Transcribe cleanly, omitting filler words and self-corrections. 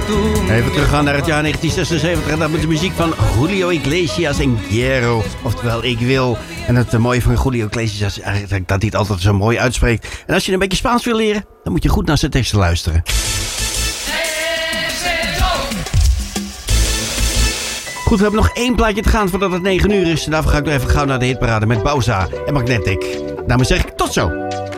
Even teruggaan naar het jaar 1976 en dat met de muziek van Julio Iglesias en Quiero. Oftewel, ik wil. En het mooie van Julio Iglesias is eigenlijk dat hij het altijd zo mooi uitspreekt. En als je een beetje Spaans wil leren, dan moet je goed naar zijn teksten luisteren. Goed, we hebben nog 1 plaatje te gaan voordat het 9 uur is. En daarvoor ga ik nog even gauw naar de hitparade met Bauza en Magnetic. Daarmee zeg ik tot zo.